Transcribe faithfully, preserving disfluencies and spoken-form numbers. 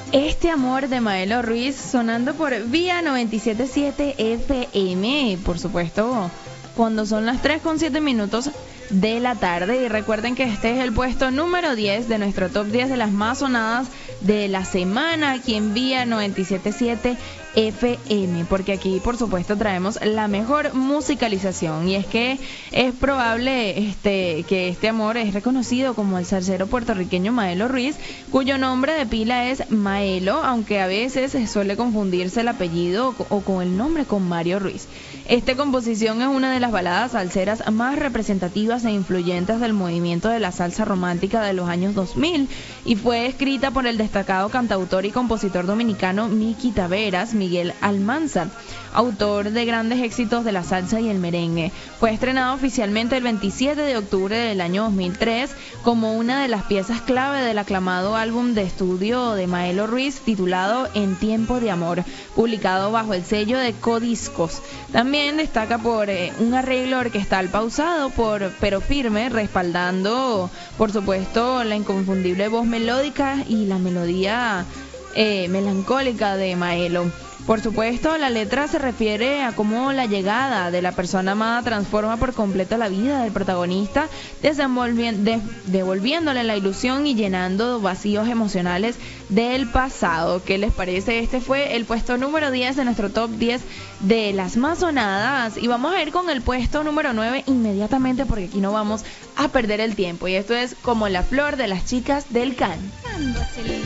Este amor de Maelo Ruiz sonando por Vía noventa y siete punto siete F M, por supuesto, cuando son las tres con siete minutos de la tarde. Y recuerden que este es el puesto número diez de nuestro top diez de las más sonadas de la semana aquí en Vía noventa y siete punto siete F M, porque aquí por supuesto traemos la mejor musicalización. Y es que es probable este que este amor es reconocido como el salsero puertorriqueño Maelo Ruiz, cuyo nombre de pila es Maelo, aunque a veces suele confundirse el apellido o con el nombre con Mario Ruiz. Esta composición es una de las baladas salseras más representativas e influyentes del movimiento de la salsa romántica de los años dos mil y fue escrita por el destacado cantautor y compositor dominicano Mickey Taveras Miguel Almanzar, autor de grandes éxitos de la salsa y el merengue. Fue estrenado oficialmente el veintisiete de octubre del año dos mil tres como una de las piezas clave del aclamado álbum de estudio de Maelo Ruiz titulado En Tiempo de Amor, publicado bajo el sello de Codiscos. También destaca por eh, un arreglo orquestal pausado por pero firme, respaldando por supuesto la inconfundible voz melódica y la melodía eh, melancólica de Maelo. Por supuesto, la letra se refiere a cómo la llegada de la persona amada transforma por completo la vida del protagonista, de, devolviéndole la ilusión y llenando vacíos emocionales del pasado. ¿Qué les parece? Este fue el puesto número diez de nuestro top diez de las más sonadas. Y vamos a ir con el puesto número nueve inmediatamente, porque aquí no vamos a perder el tiempo. Y esto es Como la flor de las chicas del Can.